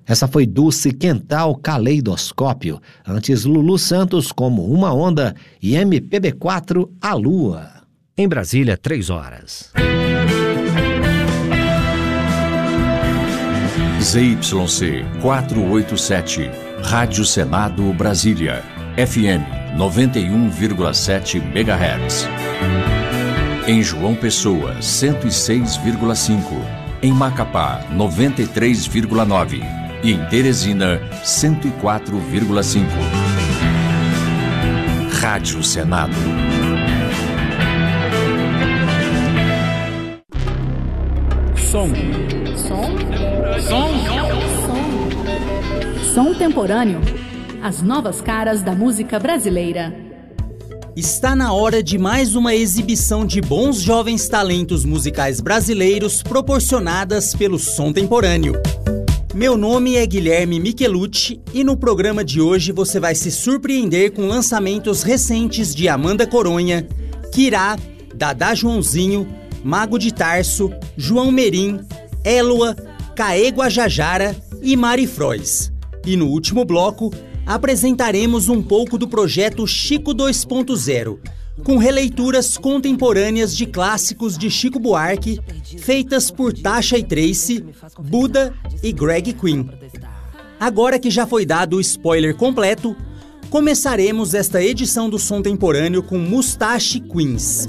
Essa foi Dulce Quental, Caleidoscópio. Antes, Lulu Santos, Como Uma Onda, e MPB4, A Lua. Em Brasília, 3 horas. ZYC 487, Rádio Senado Brasília, FM 91,7 MHz. Em João Pessoa, 106,5. Em Macapá, 93,9. E em Teresina, 104,5. Rádio Senado. Som Temporâneo. As novas caras da música brasileira. Está na hora de mais uma exibição de bons jovens talentos musicais brasileiros proporcionadas pelo Som Temporâneo. Meu nome é Guilherme Michelucci e no programa de hoje você vai se surpreender com lançamentos recentes de Amanda Coronha, Kirá, Dadá Joãozinho, Mago de Tarso, João Merim, Élua, Caê Guajajara e Mari Frois. E no último bloco, apresentaremos um pouco do projeto Chico 2.0, com releituras contemporâneas de clássicos de Chico Buarque, feitas por Tasha e Tracy, Buda e Greg Quinn. Agora que já foi dado o spoiler completo, começaremos esta edição do Som Temporâneo com Mustache Queens.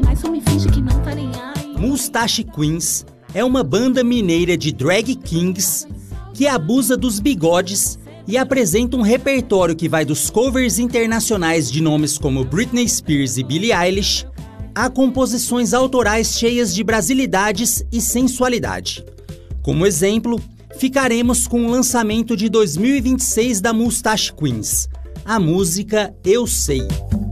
Mustache Queens é uma banda mineira de drag kings que abusa dos bigodes e apresenta um repertório que vai dos covers internacionais de nomes como Britney Spears e Billie Eilish a composições autorais cheias de brasilidades e sensualidade. Como exemplo, ficaremos com o lançamento de 2026 da Mustache Queens, a música Eu Sei.